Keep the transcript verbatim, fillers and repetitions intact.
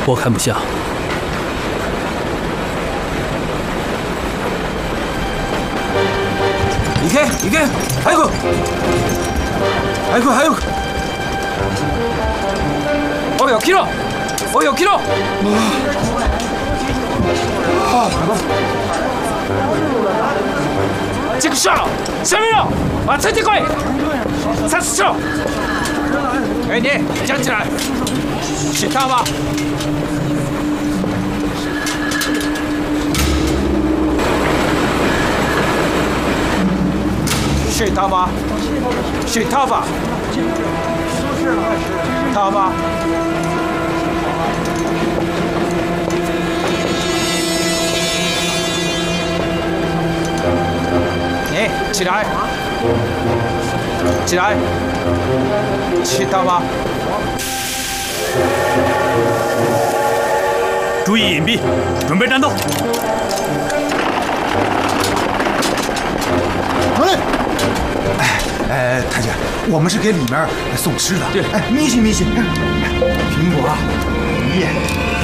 我看不像。 이게 이게 아이고 아이고 아이고 어 여 길어 어 여 길어这个上下面了啊车进过来三十车哎你站起来是他吗是他吗？是他吧？他吗？哎，起来！起来！是他吗？ 注意隐蔽，准备战斗！ 哎！哎，太监，我们是给里面送吃的。 对， 哎，米西米西，苹果、梨。